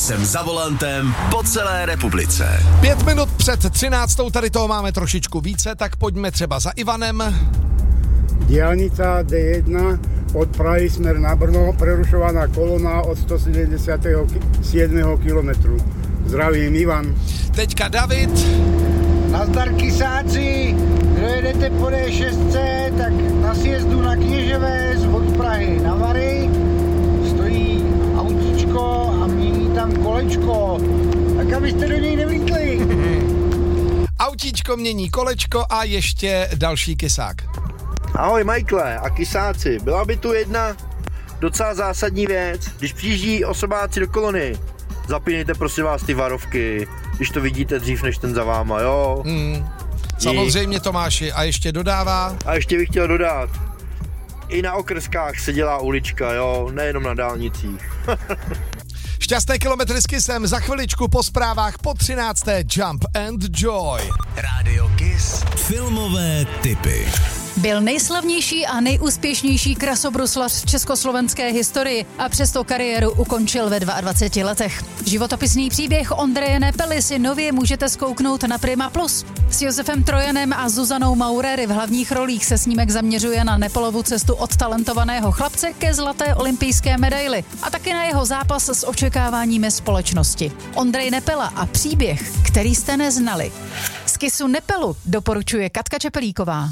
Jsem za volantem po celé republice. 5 minut před 13. tady toho máme trošičku více, tak pojďme třeba za Ivanem. Diaľnica D1 od Prahy smer na Brno, prerušovaná kolona od 177 kilometru. Zdravím, Ivan. Teďka David. Nazdar kysáci, kdo jedete po D6, tak na sjezdu na Kněževé od Prahy na Vary stojí autíčko a mění tam kolečko, tak abyste do něj nevlítli. Autíčko mění kolečko a ještě další kysák. Ahoj Michaele a kysáci, byla by tu jedna docela zásadní věc, když přijíždí osobáci do kolony, zapínejte prosím vás ty varovky, když to vidíte dřív než ten za váma, jo? Samozřejmě Tomáši, a ještě dodává. A ještě bych chtěl dodat, i na okreskách se dělá ulička, jo, nejenom na dálnicích. Šťastné kilometry s Kissem za chviličku po zprávách po 13. Jump and Joy. Rádio Kiss. Filmové tipy. Byl nejslavnější a nejúspěšnější krasobruslař v československé historii a přesto kariéru ukončil ve 22 letech. Životopisný příběh Ondreje Nepely si nově můžete zkouknout na Prima Plus. S Josefem Trojanem a Zuzanou Maurery v hlavních rolích se snímek zaměřuje na Nepelovu cestu od talentovaného chlapce ke zlaté olympijské medaili a taky na jeho zápas s očekáváními společnosti. Ondrej Nepela a příběh, který jste neznali. Z Kissu Nepelu doporučuje Katka Čepelíková.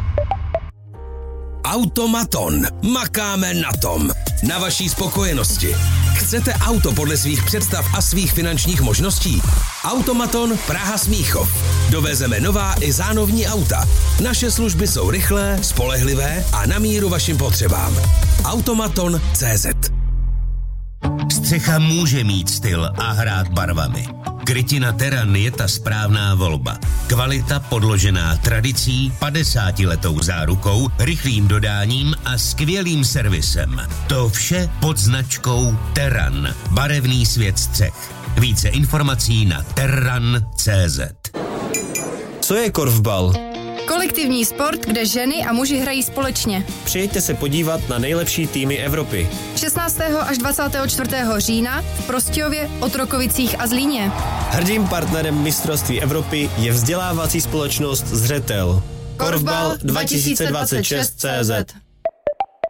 Automaton. Makáme na tom. Na vaší spokojenosti. Chcete auto podle svých představ a svých finančních možností? Automaton Praha Smíchov. Dovezeme nová i zánovní auta. Naše služby jsou rychlé, spolehlivé a na míru vašim potřebám. Automaton.cz. Střecha může mít styl a hrát barvami. Krytina Terran je ta správná volba. Kvalita podložená tradicí, 50letou zárukou, rychlým dodáním a skvělým servisem. To vše pod značkou Terran. Barevný svět střech. Více informací na terran.cz. Co je korfbal? Kolektivní sport, kde ženy a muži hrají společně. Přijďte se podívat na nejlepší týmy Evropy. 16. až 24. října v Prostějově, Otrokovicích a Zlíně. Hrdým partnerem mistrovství Evropy je vzdělávací společnost Zřetel. Korfbal 2026 CZ.